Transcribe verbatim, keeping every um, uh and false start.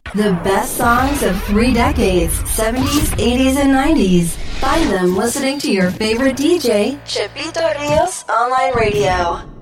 The best songs of three decades, seventies, eighties, and nineties. Find them listening to your favorite D J, Chipito Rios Online Radio.